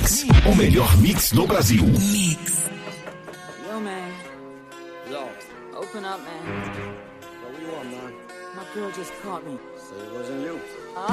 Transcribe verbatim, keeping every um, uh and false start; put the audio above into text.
Mix, o melhor mix do Brasil. Mix. Yo, man. Yo. Open up, man. What do you want, man? My girl just caught me. Say it wasn't you.